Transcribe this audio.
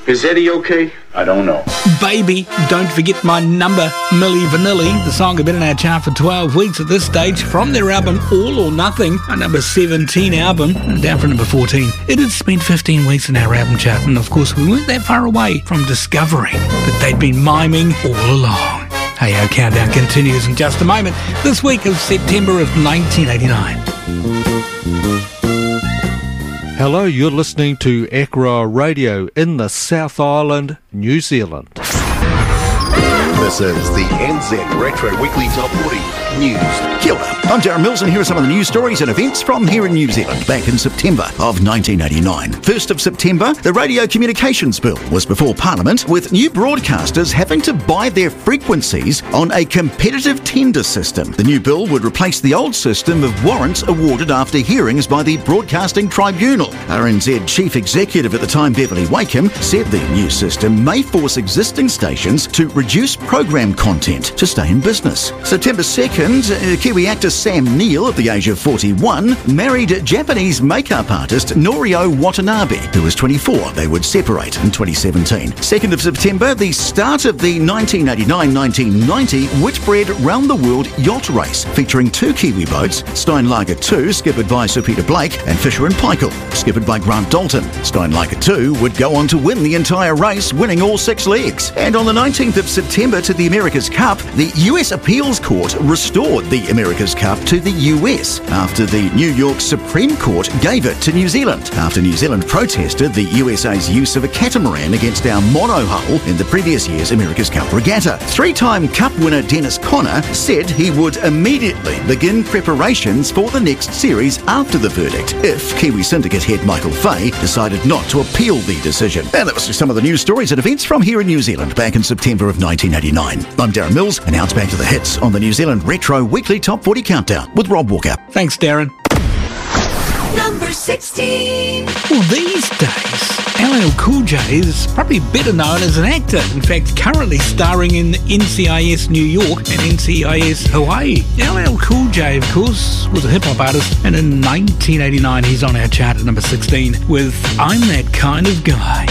Is Eddie okay? I don't know. Baby, Don't Forget My Number, Milli Vanilli. The song had been in our chart for 12 weeks at this stage from their album All or Nothing, a number 17 album, down from number 14. It had spent 15 weeks in our album chart, and of course we weren't that far away from discovering that they'd been miming all along. Hey, our countdown continues in just a moment. This week of September of 1989. Hello, you're listening to Akara Radio in the South Island, New Zealand. This is the NZ Retro Weekly Top 40 News. Kia ora. I'm Darren Mills, and here are some of the news stories and events from here in New Zealand back in September of 1989. 1st of September, the Radio Communications Bill was before Parliament, with new broadcasters having to buy their frequencies on a competitive tender system. The new bill would replace the old system of warrants awarded after hearings by the Broadcasting Tribunal. RNZ Chief Executive at the time, Beverly Wakeham, said the new system may force existing stations to reduce program content to stay in business. September 2nd, Kiwi actor Sam Neill, at the age of 41, married Japanese makeup artist Norio Watanabe, who was 24. They would separate in 2017. 2nd of September, the start of the 1989-1990 Whitbread Round the World Yacht Race, featuring 2 Kiwi boats, Steinlager 2, skippered by Sir Peter Blake, and Fisher and Paykel, skippered by Grant Dalton. Steinlager 2 would go on to win the entire race, winning all 6 legs. And on the 19th of September, to the America's Cup, the US Appeals Court restored the America's Cup to the US after the New York Supreme Court gave it to New Zealand, after New Zealand protested the USA's use of a catamaran against our monohull in the previous year's America's Cup regatta. 3-time Cup winner Dennis Conner said he would immediately begin preparations for the next series after the verdict if Kiwi Syndicate head Michael Fay decided not to appeal the decision. And that was just some of the news stories and events from here in New Zealand back in September of 1989. I'm Darren Mills, and now it's back to the hits on the New Zealand Retro Weekly Top 40 Countdown with Rob Walker. Thanks, Darren. Number 16. Well, these days, LL Cool J is probably better known as an actor. In fact, currently starring in NCIS New York and NCIS Hawaii. LL Cool J, of course, was a hip-hop artist, and in 1989 he's on our chart at number 16 with I'm That Kind of Guy.